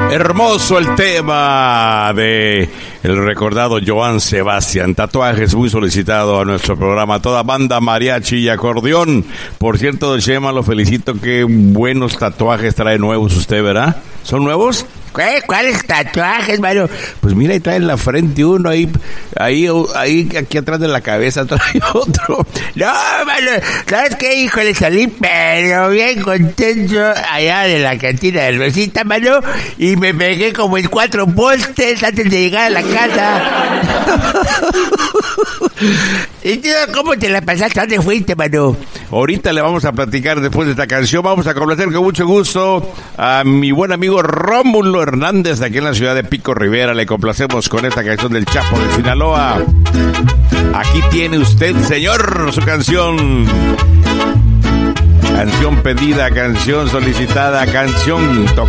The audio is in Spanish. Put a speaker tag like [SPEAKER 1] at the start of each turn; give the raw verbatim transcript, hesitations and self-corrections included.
[SPEAKER 1] Hermoso el tema de el recordado Joan Sebastián. Tatuajes muy solicitado a nuestro programa. Toda banda, mariachi y acordeón. Por cierto, Chema, lo felicito. Qué buenos tatuajes trae nuevos usted, ¿verdad? ¿Son nuevos?
[SPEAKER 2] ¿Cuál, ¿Cuáles tatuajes, mano?
[SPEAKER 1] Pues mira, ahí trae en la frente uno, ahí, ahí, ahí, aquí atrás de la cabeza trae otro.
[SPEAKER 2] No, mano, ¿sabes qué, hijo? Le salí pero bien contento allá de la cantina de Rosita, mano, y me pegué como en cuatro postes antes de llegar a la casa. ¿Y tú cómo te la pasaste? ¿Dónde fuiste, mano?
[SPEAKER 1] Ahorita le vamos a platicar después de esta canción. Vamos a complacer con mucho gusto a mi buen amigo Rómulo Hernández de aquí en la ciudad de Pico Rivera. Le complacemos con esta canción del Chapo de Sinaloa. Aquí tiene usted, señor, su canción. Canción pedida, canción solicitada, canción tocada.